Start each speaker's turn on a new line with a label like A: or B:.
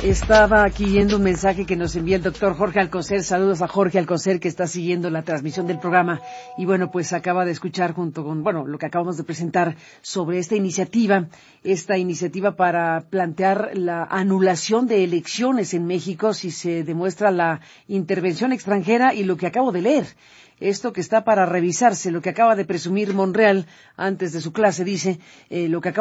A: Estaba aquí viendo un mensaje que nos envía el doctor Jorge Alcocer. Saludos a Jorge Alcocer, que está siguiendo la transmisión del programa. Y bueno, pues acaba de escuchar junto con, lo que acabamos de presentar sobre esta iniciativa para plantear la anulación de elecciones en México si se demuestra la intervención extranjera y lo que acabo de leer. Esto que está para revisarse, lo que acaba de presumir Monreal antes de su clase, dice, lo que acaba